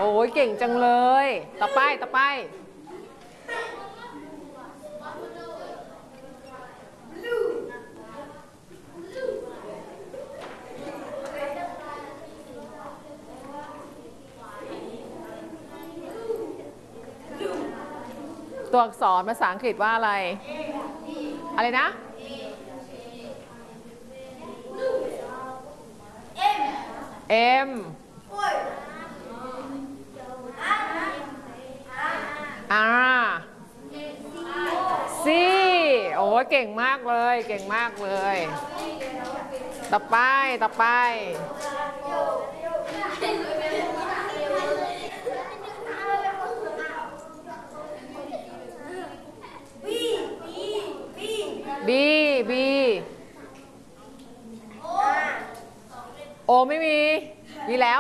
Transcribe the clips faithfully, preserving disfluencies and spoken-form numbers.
อ้ยเก่งจังเลยต่อไปต่อไปตัวอักษรภาษาอังกฤษว่าอะไรอะไรนะ M R C โอ้เก่งมากเลยเก่งมากเลยต่อไปต่อไปB B โอไม่มีมีแล้ว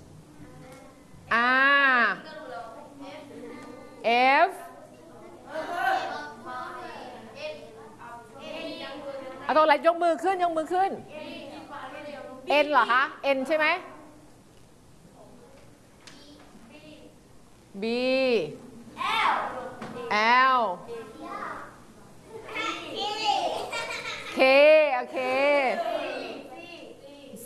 R F เอาตัวอะไรยกมือขึ้นยกมือขึ้น N เหรอคะ N ใช่ไหม B L K โอเค C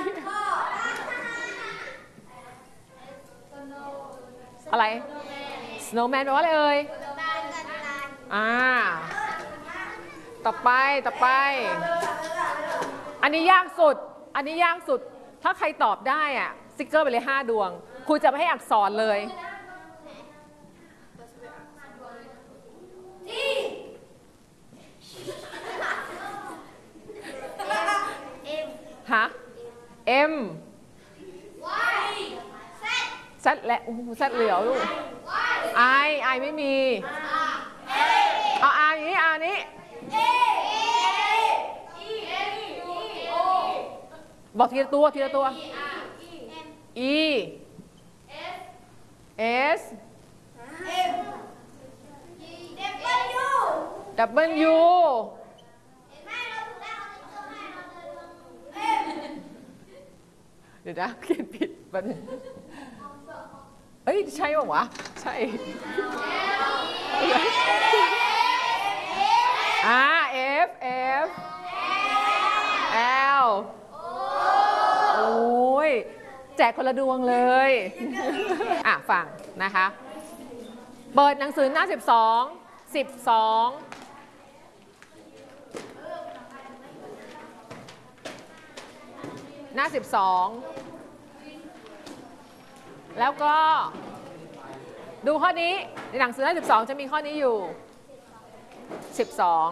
อะไร snowman แปลว่าอะไรเอ่ยอ่าต่อไปต่อไปอันนี้ยากสุดอันนี้ยากสุดถ้าใครตอบได้อ่ะสติ๊กเกอร์ไปเลยห้าดวงครูจะไม่ให้อักษรเลยฮะ M Z และZ เหลียวลูก I I ไม่มีเอา R อย่างนี้ R นี้บอกทีละตัวทีละตัว E S W เดี๋ยวนะเขียนผิดมันเฮ้ยใช่ป่าววะใช่อ่า F F L โอ้ยแจกคนละดวงเลยอ่ะฟังนะคะเปิดหนังสือหน้าสิบสอง สิบสองหน้าสิบสองแล้วก็ดูข้อนี้ในหนังสือหน้าสิบสองจะมีข้อนี้อยู่สิบสอง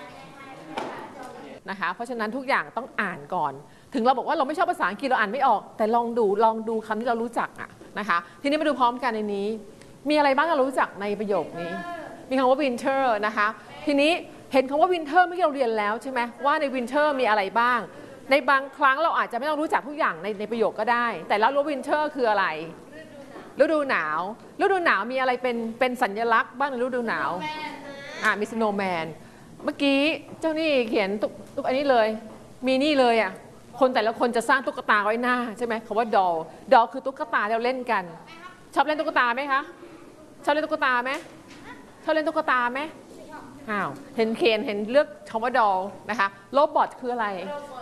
นะคะเพราะฉะนั้นทุกอย่างต้องอ่านก่อนถึงเราบอกว่าเราไม่ชอบภาษาอังกฤษเราอ่านไม่ออกแต่ลองดูลองดูคำที่เรารู้จักอะนะคะทีนี้มาดูพร้อมกันในนี้มีอะไรบ้างที่เรารู้จักในประโยคนี้มีคำว่า winter นะคะทีนี้เห็นคำว่า winter เมื่อกี้เราเรียนแล้วใช่ไหมว่าใน winter มีอะไรบ้างในบางครั้งเราอาจจะไม่ต้องรู้จักทุกอย่างในในประโยคก็ได้แต่แล้วรู้ winter คืออะไรฤดูหนาวฤดูหนาวมีอะไรเป็นเป็นสัญลักษณ์บ้างในฤดูหนาวอ่ามี snowman เมื่อกี้เจ้านี่เขียนตุ๊กตุ๊กอันนี้เลยมีนี่เลยอ่ะคนแต่ละคนจะสร้างตุ๊กตาไว้หน้าใช่ไหมคำว่า doll doll คือตุ๊กตาที่เราเล่นกันชอบเล่นตุ๊กตาไหมคะชอบเล่นตุ๊กตาไหมชอบเล่นตุ๊กตาไหมอ้าวเห็นเขียนเห็นเลือกคำว่า doll นะคะโรบอทคืออะไร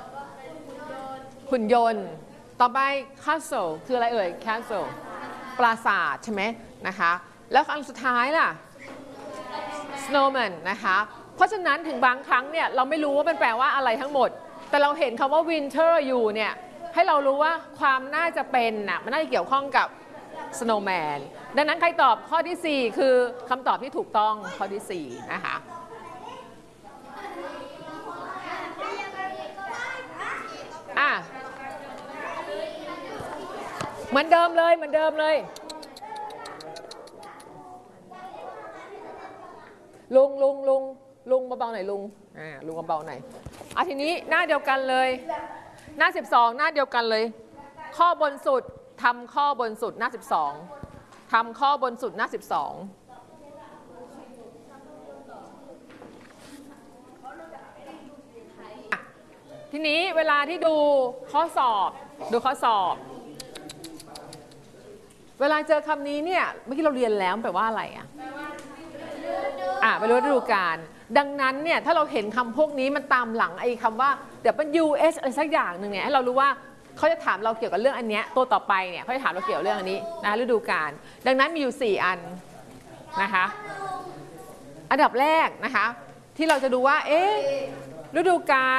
หุ่นยนต์ต่อไป castle คืออะไรเอ่ย castle ปราสาทใช่ไหมนะคะแล้วอันสุดท้ายล่ะ snowman นะคะเพราะฉะนั้นถึงบางครั้งเนี่ยเราไม่รู้ว่ามันแปลว่าอะไรทั้งหมดแต่เราเห็นคำว่า winter อยู่เนี่ยให้เรารู้ว่าความน่าจะเป็นน่ะมันน่าจะเกี่ยวข้องกับ snowman ดังนั้นใครตอบข้อที่สี่คือคำตอบที่ถูกต้องข้อที่สี่นะคะอ่ะเหมือนเดิมเลยเหมือนเดิมเลยลุงลุงลุงลุงเบาๆหน่อยลุงอ่าลุงเบาๆหน่อยอ่ะทีนี้หน้าเดียวกันเลยหน้าสิบสองหน้าเดียวกันเลยข้อบนสุดทำข้อบนสุดหน้าสิบสองทำข้อบนสุดหน้าสิบสองทีนี้เวลาที่ดูข้อสอบดูข้อสอบเวลาเจอคำนี้เนี่ยเมื่อกี้เราเรียนแล้วแปลว่าอะไรอ่ะอ่ะไปรู้ฤดูกาลดังนั้นเนี่ยถ้าเราเห็นคำพวกนี้มันตามหลังไอ้คำว่าเดี๋ยวเป็น ยู เอส อะไรสักอย่างหนึ่งเนี่ยให้เรารู้ว่าเขาจะถามเราเกี่ยวกับเรื่องอันเนี้ยตัวต่อไปเนี่ยเขาจะถามเราเกี่ยวกับเรื่องอันนี้นะฤดูกาลดังนั้นมีอยู่สี่อันนะคะอันดับแรกนะคะที่เราจะดูว่าเอ๊ะฤดูกาล